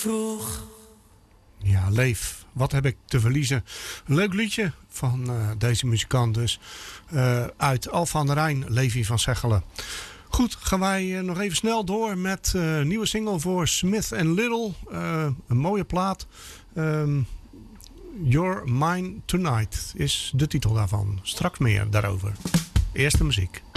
Vroeg. Ja, Leef. Wat heb ik te verliezen? Een leuk liedje van deze muzikant dus. Uit Alphen aan de Rijn, Levi van Zegchelen. Goed, gaan wij nog even snel door met een nieuwe single voor Smith & Little. Een mooie plaat. You're Mine Tonight is de titel daarvan. Straks meer daarover. Eerste muziek.